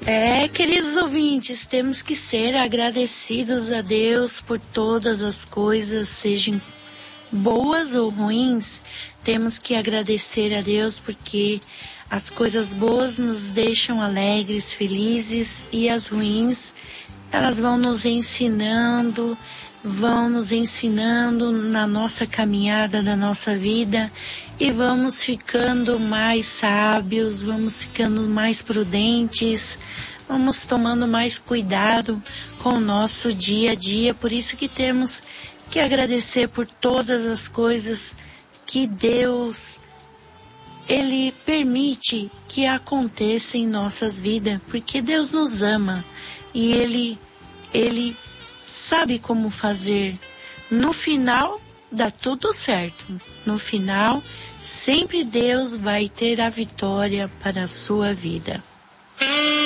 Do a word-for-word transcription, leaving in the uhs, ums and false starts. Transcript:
É, queridos ouvintes, temos que ser agradecidos a Deus por todas as coisas, sejam boas ou ruins. Temos que agradecer a Deus porque as coisas boas nos deixam alegres, felizes, e as ruins, elas vão nos ensinando, vão nos ensinando na nossa caminhada, na nossa vida, e vamos ficando mais sábios, vamos ficando mais prudentes, vamos tomando mais cuidado com o nosso dia a dia. Por isso que temos que agradecer por todas as coisas que Deus, Ele permite que aconteça em nossas vidas, porque Deus nos ama e Ele, Ele sabe como fazer. No final, dá tudo certo. No final, sempre Deus vai ter a vitória para a sua vida.